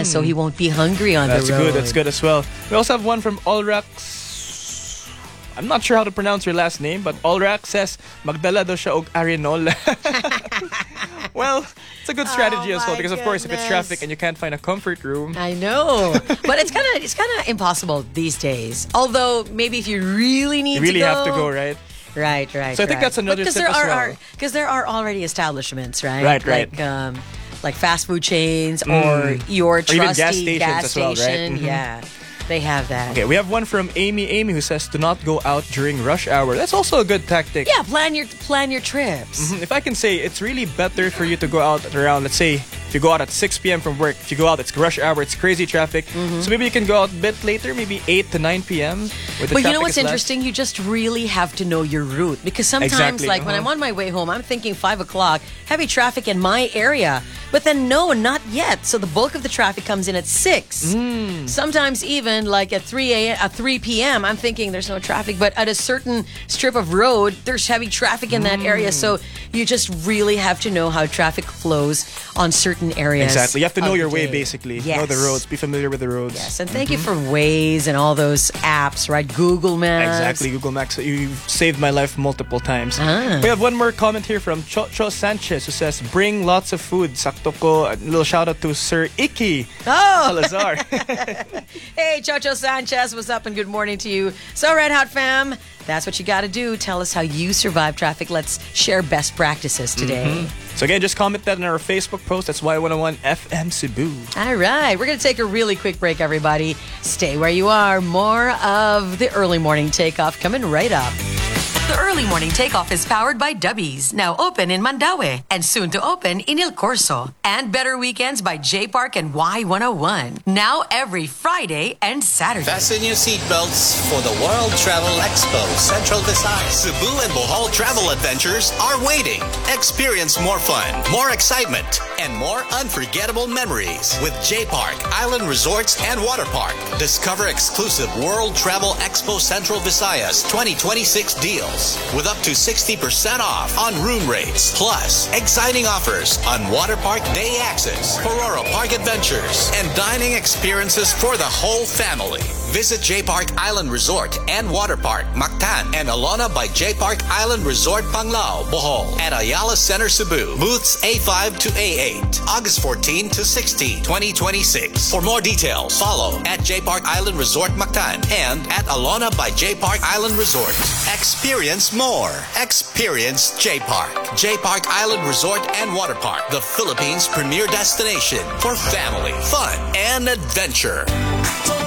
so he won't be hungry on the road. That's good as well. We also have one from Olrax. I'm not sure how to pronounce your last name, but Olrax says, magdala daw siya og arenol. Well, it's a good strategy as well because, of course, if it's traffic and you can't find a comfort room. I know. But it's kind of impossible these days. Although, maybe if you really need You really to go. have to go, right? Right. So I think that's another tip as well. Because there are already establishments, right? Right. Like fast food chains or your trusty or even gas stations as well, right? Yeah. They have that. Okay, we have one from Amy who says to not go out during rush hour. That's also a good tactic. Yeah, plan your trips. If I can say, it's really better for you to go out at around, let's say, if you go out at 6 p.m. from work, if you go out, it's rush hour, it's crazy traffic. So maybe you can go out a bit later, maybe 8 to 9 p.m. But you know what's interesting? You just really have to know your route. Because sometimes, Exactly. when I'm on my way home, I'm thinking 5 o'clock, heavy traffic in my area. But then no, not yet. So the bulk of the traffic comes in at 6. Sometimes even like at 3 p.m., I'm thinking there's no traffic. But at a certain strip of road, there's heavy traffic in that area. So you just really have to know how traffic flows on certain areas. Exactly. You have to know your way, day. basically. Yes. Know the roads. Be familiar with the roads. Yes, and thank you for Waze and all those apps, right? Google Maps. Exactly, Google Maps. You've saved my life multiple times. Ah. We have one more comment here from Chocho Sanchez who says, bring lots of food. Sakto ko. A little shout out to Sir Icky Salazar. Hey, Chocho Sanchez, what's up and good morning to you. So, Red Hot fam, that's what you got to do. Tell us how you survive traffic. Let's share best practices today. So again, just comment that in our Facebook post. That's Y101 FM Cebu. All right, we're going to take a really quick break, everybody. Stay where you are. More of the early morning takeoff coming right up. The early morning takeoff is powered by Dubbies, now open in Mandaue and soon to open in El Corso. And Better Weekends by J Park and Y101, now every Friday and Saturday. Fasten your seatbelts for the World Travel Expo Central Visayas. Cebu and Bohol travel adventures are waiting. Experience more fun, more excitement, and more unforgettable memories with J Park Island Resorts and Water Park. Discover exclusive World Travel Expo Central Visayas 2026 deals with up to 60% off on room rates, plus exciting offers on Water Park Day Access, Pororo Park Adventures, and dining experiences for the whole family. Visit J Park Island Resort and Water Park, Mactan, and Alona by J Park Island Resort, Panglao, Bohol, at Ayala Center, Cebu. Booths A5 to A8, August 14 to 16, 2026. For more details, follow at J Park Island Resort, Mactan, and at Alona by J Park Island Resort. Experience more. Experience J Park. J Park Island Resort and Water Park, the Philippines' premier destination for family, fun, and adventure.